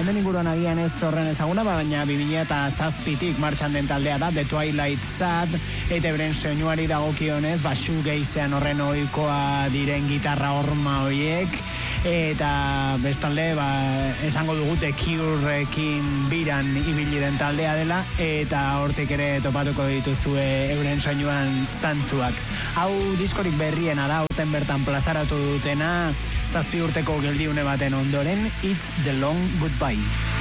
hemen inguruan agian ez horren ezaguna, baina 2007tik martxan den taldea da, The Twilight Sad, eta beren soinuari dagokionez, shoegazean horren ohikoa diren gitarra horma horiek, eta bestalde, esango dugu The Curerekin biran ibili den taldea dela, eta hortik ere topatuko dituzue euren soinuan zantzuak. Hau diskorik berriena da, aurten bertan plazaratu dutena, 7 urteko geldiune baten ondoren, It's the Long Goodbye.